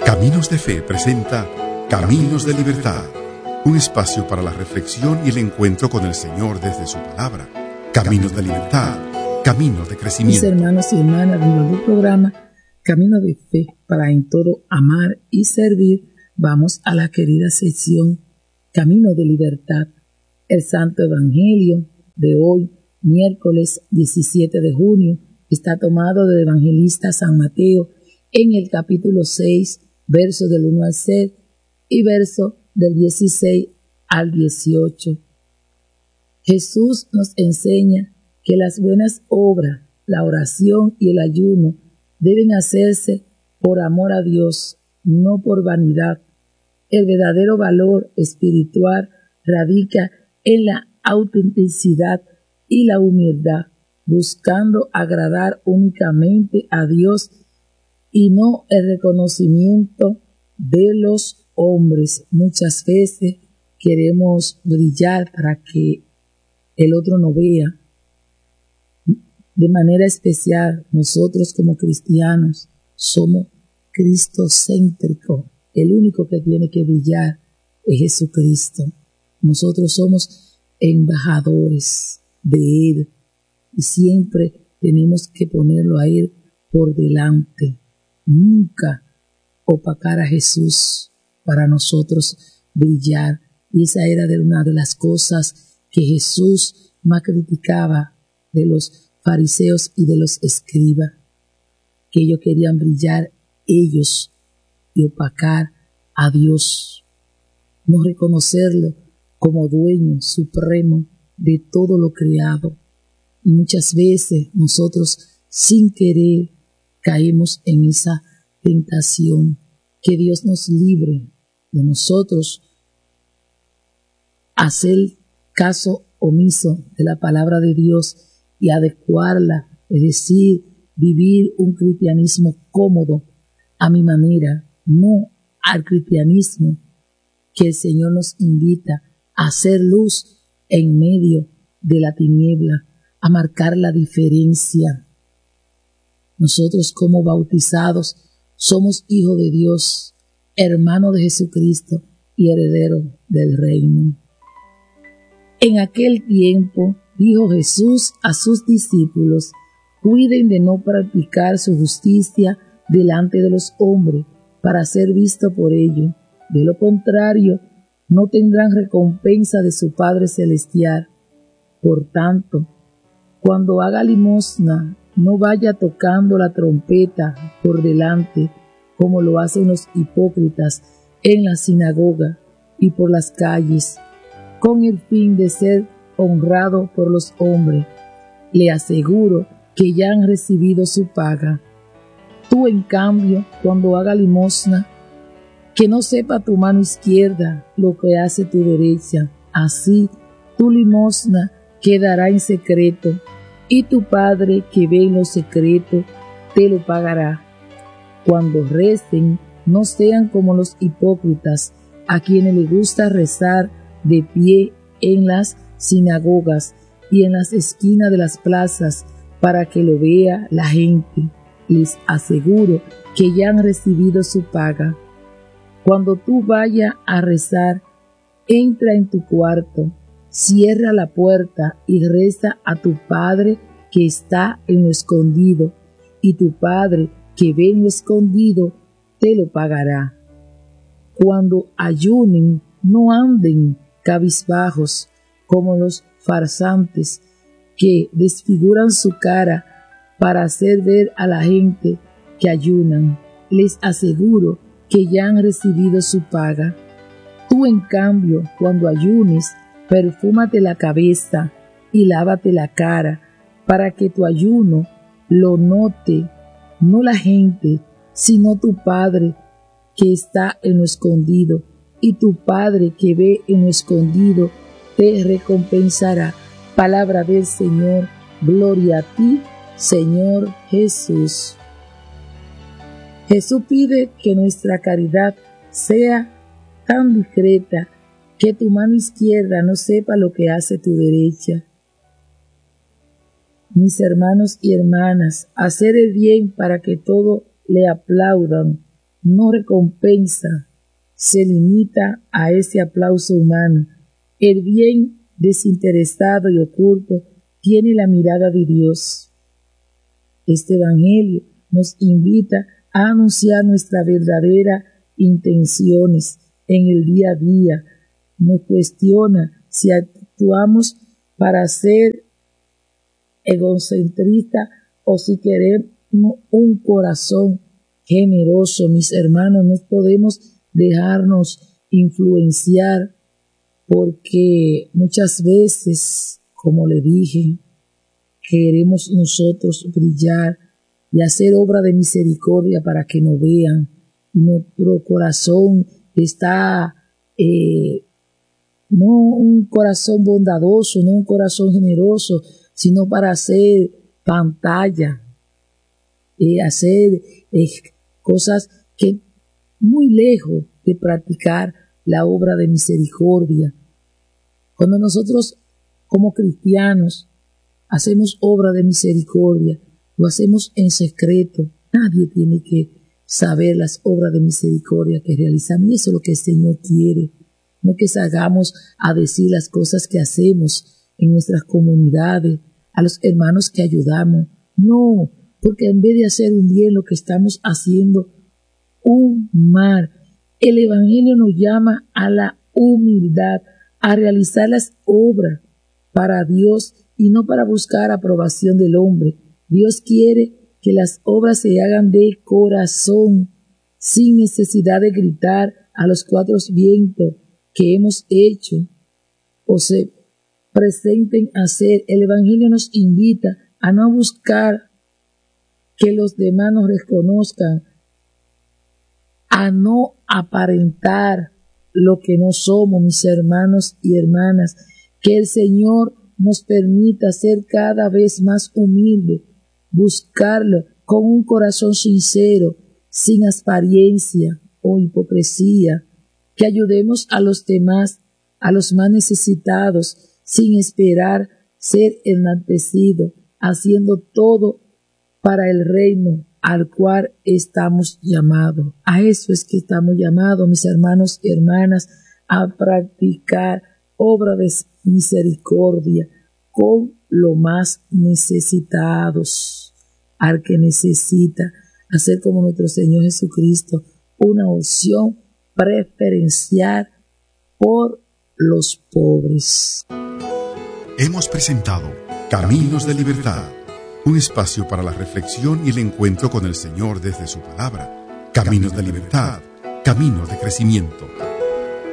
Caminos de Fe presenta Caminos de Libertad, un espacio para la reflexión y el encuentro con el Señor desde su palabra. Caminos de Libertad, caminos de crecimiento. Mis hermanos y hermanas, dentro del programa Camino de Fe para en todo amar y servir, vamos a la querida sección Camino de Libertad. El Santo Evangelio de hoy, miércoles 17 de junio, está tomado del evangelista San Mateo en el capítulo 6, verso del 1 al 6 y verso del 16 al 18. Jesús nos enseña que las buenas obras, la oración y el ayuno deben hacerse por amor a Dios, no por vanidad. El verdadero valor espiritual radica en la autenticidad y la humildad, buscando agradar únicamente a Dios y no el reconocimiento de los hombres. Muchas veces queremos brillar para que el otro nos vea. De manera especial, nosotros como cristianos somos cristocéntricos. El único que tiene que brillar es Jesucristo. Nosotros somos embajadores de Él y siempre tenemos que ponerlo a Él por delante. Nunca opacar a Jesús para nosotros brillar. Y esa era una de las cosas que Jesús más criticaba de los fariseos y de los escribas, que ellos querían brillar ellos y opacar a Dios, no reconocerlo como dueño supremo de todo lo creado. Y muchas veces nosotros sin querer caemos en esa tentación. Que Dios nos libre de nosotros hacer caso omiso de la palabra de Dios y adecuarla, es decir, vivir un cristianismo cómodo a mi manera, no al cristianismo que el Señor nos invita a hacer luz en medio de la tiniebla, a marcar la diferencia. Nosotros como bautizados somos hijos de Dios, hermanos de Jesucristo y herederos del reino. En aquel tiempo dijo Jesús a sus discípulos: cuiden de no practicar su justicia delante de los hombres para ser visto por ellos. De lo contrario, no tendrán recompensa de su Padre Celestial. Por tanto, cuando haga limosna, no vaya tocando la trompeta por delante, como lo hacen los hipócritas en la sinagoga y por las calles, con el fin de ser honrado por los hombres. Le aseguro que ya han recibido su paga. Tú, en cambio, cuando haga limosna, que no sepa tu mano izquierda lo que hace tu derecha. Así tu limosna quedará en secreto, y tu Padre que ve en lo secreto te lo pagará. Cuando recen, no sean como los hipócritas, a quienes les gusta rezar de pie en las sinagogas y en las esquinas de las plazas para que lo vea la gente. Les aseguro que ya han recibido su paga. Cuando tú vayas a rezar, entra en tu cuarto, cierra la puerta y reza a tu Padre que está en lo escondido, y tu Padre que ve en lo escondido te lo pagará. Cuando ayunen, no anden cabizbajos como los farsantes que desfiguran su cara para hacer ver a la gente que ayunan. Les aseguro que ya han recibido su paga. Tú, en cambio, cuando ayunes, perfúmate la cabeza y lávate la cara, para que tu ayuno lo note no la gente, sino tu Padre que está en lo escondido, y tu Padre que ve en lo escondido te recompensará. Palabra del Señor. Gloria a ti, Señor Jesús. Jesús pide que nuestra caridad sea tan discreta que tu mano izquierda no sepa lo que hace tu derecha. Mis hermanos y hermanas, hacer el bien para que todos le aplaudan no recompensa, se limita a ese aplauso humano. El bien desinteresado y oculto tiene la mirada de Dios. Este evangelio nos invita a anunciar nuestras verdaderas intenciones en el día a día. Nos cuestiona si actuamos para ser egocentristas o si queremos un corazón generoso. Mis hermanos, no podemos dejarnos influenciar porque muchas veces, como le dije, queremos nosotros brillar y hacer obra de misericordia para que nos vean. Y nuestro corazón está no un corazón bondadoso, no un corazón generoso, sino para hacer pantalla, hacer cosas que muy lejos de practicar la obra de misericordia. Cuando nosotros como cristianos hacemos obra de misericordia, lo hacemos en secreto. Nadie tiene que saber las obras de misericordia que realizamos, y eso es lo que el Señor quiere. No que salgamos a decir las cosas que hacemos en nuestras comunidades, a los hermanos que ayudamos. No, porque en vez de hacer un bien, lo que estamos haciendo un mal. El Evangelio nos llama a la humildad, a realizar las obras para Dios y no para buscar aprobación del hombre. Dios quiere que las obras se hagan de corazón, sin necesidad de gritar a los cuatro vientos que hemos hecho o se presenten a hacer. El Evangelio nos invita a no buscar que los demás nos reconozcan, a no aparentar lo que no somos, mis hermanos y hermanas. Que el Señor nos permita ser cada vez más humildes, buscarlo con un corazón sincero, sin apariencia o hipocresía, que ayudemos a los demás, a los más necesitados, sin esperar ser enaltecidos, haciendo todo para el reino al cual estamos llamados. A eso es que estamos llamados, mis hermanos y hermanas, a practicar obra de misericordia con los más necesitados, al que necesita, hacer como nuestro Señor Jesucristo una opción preferencial por los pobres. Hemos presentado Caminos de Libertad, un espacio para la reflexión y el encuentro con el Señor desde su palabra. Caminos de Libertad, caminos de crecimiento.